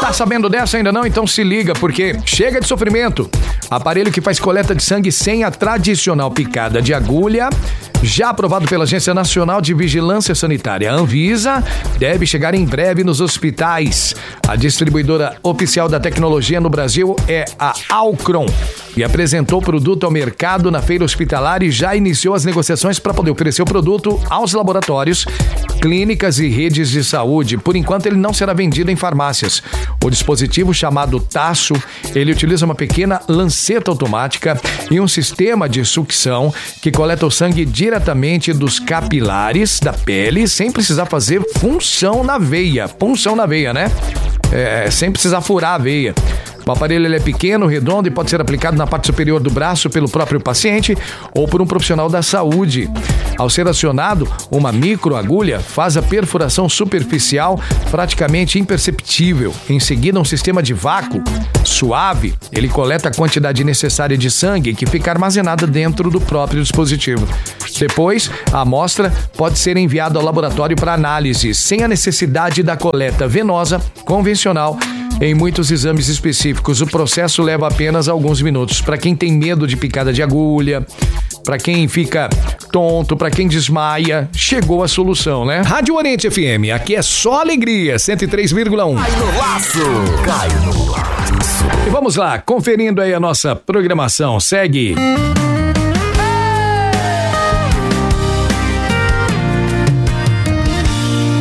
Tá sabendo dessa ainda não? Então se liga, porque chega de sofrimento. Aparelho que faz coleta de sangue sem a tradicional picada de agulha, já aprovado pela Agência Nacional de Vigilância Sanitária, Anvisa, deve chegar em breve nos hospitais. A distribuidora oficial da tecnologia no Brasil é a Alcron e apresentou o produto ao mercado na feira hospitalar e já iniciou as negociações para poder oferecer o produto aos laboratórios, clínicas e redes de saúde. Por enquanto, ele não será vendido em farmácias. O dispositivo, chamado Tasso, ele utiliza uma pequena lanceta automática e um sistema de sucção que coleta o sangue diretamente dos capilares da pele, sem precisar fazer punção na veia, né? Sem precisar furar a veia. O aparelho ele é pequeno, redondo e pode ser aplicado na parte superior do braço pelo próprio paciente ou por um profissional da saúde. Ao ser acionado, uma microagulha faz a perfuração superficial praticamente imperceptível. Em seguida, um sistema de vácuo suave, ele coleta a quantidade necessária de sangue que fica armazenada dentro do próprio dispositivo. Depois, a amostra pode ser enviada ao laboratório para análise, sem a necessidade da coleta venosa convencional. Em muitos exames específicos, o processo leva apenas alguns minutos. Para quem tem medo de picada de agulha, para quem fica tonto, para quem desmaia, chegou a solução, né? Rádio Oriente FM, aqui é só alegria, 103,1. Cai no laço! Cai no laço! E vamos lá, conferindo aí a nossa programação. Segue